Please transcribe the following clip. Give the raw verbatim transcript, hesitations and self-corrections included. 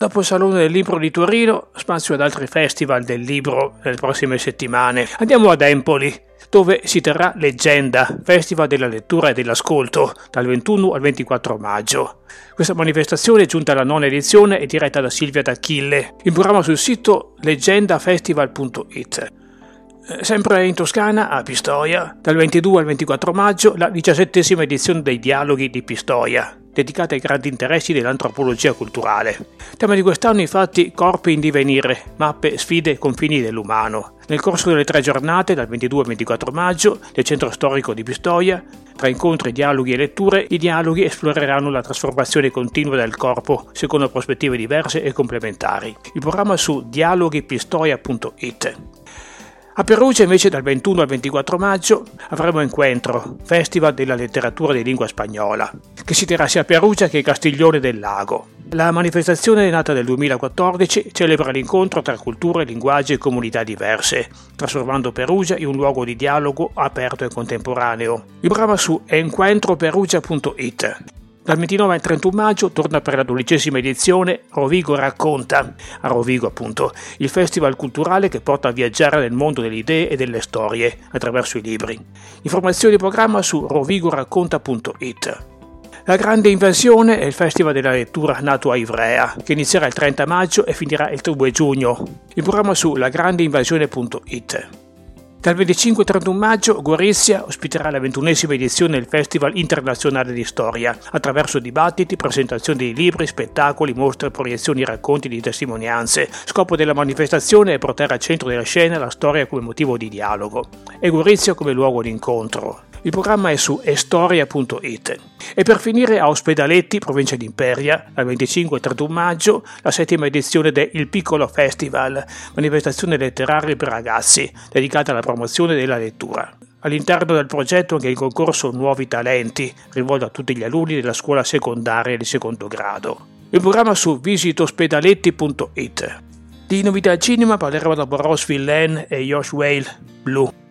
Dopo il Salone del Libro di Torino, spazio ad altri festival del libro nelle prossime settimane. Andiamo ad Empoli, dove si terrà Leggenda, Festival della lettura e dell'ascolto, dal ventuno al ventiquattro maggio. Questa manifestazione, giunta alla nona edizione, è diretta da Silvia D'Achille. Il programma sul sito leggendafestival punto it. Sempre in Toscana, a Pistoia, dal ventidue al ventiquattro maggio, la diciassettesima edizione dei Dialoghi di Pistoia, dedicata ai grandi interessi dell'antropologia culturale. Tema di quest'anno, infatti, corpi in divenire, mappe, sfide e confini dell'umano. Nel corso delle tre giornate, dal ventidue al ventiquattro maggio, nel centro storico di Pistoia, tra incontri, dialoghi e letture, i dialoghi esploreranno la trasformazione continua del corpo secondo prospettive diverse e complementari. Il programma su dialoghipistoia punto it. A Perugia, invece, dal ventuno al ventiquattro maggio avremo Encuentro, Festival della letteratura di lingua spagnola, che si terrà sia a Perugia che a Castiglione del Lago. La manifestazione, nata nel duemilaquattordici, celebra l'incontro tra culture, linguaggi e comunità diverse, trasformando Perugia in un luogo di dialogo aperto e contemporaneo. Il programma su encuentroperugia punto it. Dal ventinove al trentuno maggio torna per la dodicesima edizione Rovigo Racconta, a Rovigo appunto, il festival culturale che porta a viaggiare nel mondo delle idee e delle storie attraverso i libri. Informazioni e programma su rovigoracconta punto it. La Grande Invasione è il festival della lettura nato a Ivrea, che inizierà il trenta maggio e finirà il due giugno. Il programma su lagrandeinvasione punto it. Dal venticinque al trentuno maggio Gorizia ospiterà la ventunesima edizione del Festival Internazionale di Storia, attraverso dibattiti, presentazioni di libri, spettacoli, mostre, proiezioni, racconti di testimonianze. Scopo della manifestazione è portare al centro della scena la storia come motivo di dialogo e Gorizia come luogo di incontro. Il programma è su estoria punto it. E per finire a Ospedaletti, provincia di Imperia, dal venticinque al trentuno maggio, la settima edizione del Il Piccolo Festival, manifestazione letteraria per ragazzi, dedicata alla promozione della lettura. All'interno del progetto anche il concorso Nuovi Talenti, rivolto a tutti gli alunni della scuola secondaria di secondo grado. Il programma su visitospedaletti punto it. Di novità al cinema parleremo dopo Rose Villain e Josh Whale, Blue.